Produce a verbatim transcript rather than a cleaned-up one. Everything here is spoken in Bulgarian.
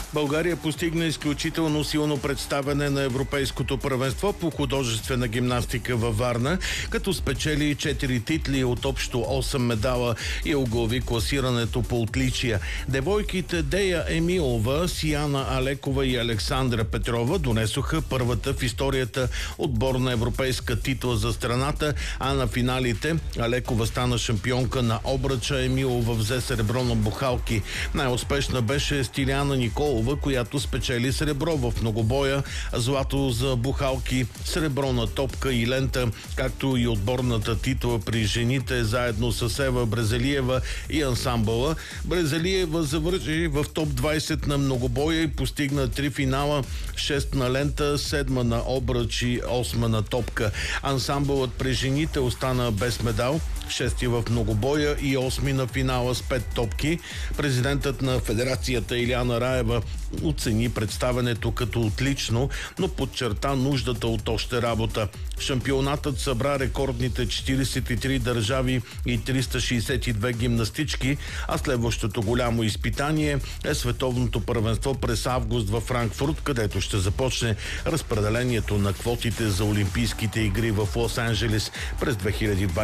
България постигна изключително силно представяне на Европейското първенство по художествена гимнастика във Варна, като спечели четири титли от общо осем медала и оглави класирането по отличия. Девойките Дея Емилова, Сияна Алекова и Александра Петрова донесоха първата в историята отборна европейска титла за страната, а на финалите Алекова стана шампионка на обръча, Емилова взе сребро на бухалки. Най-успешна беше Стиляна Николова, която спечели сребро в многобоя, злато за бухалки, сребро на топка и лента, както и отборната титла при жените заедно с Ева Брезалиева и ансамбъла. Брезалиева завърши в топ двайсет на многобоя и постигна три финала, шест на лента, седма на обръч и осма на топка. Ансамбълът при жените остана без медал, шести в многобоя и осми на финала с пет топки. Президентът на федерацията Иляна Раева оцени представенето като отлично, но подчерта нуждата от още работа. Шампионатът събра рекордните четирийсет и три държави и триста шейсет и две гимнастички, а следващото голямо изпитание е световното първенство през август във Франкфурт, където ще започне разпределението на квотите за Олимпийските игри в Лос-Анджелес през две хиляди двадесет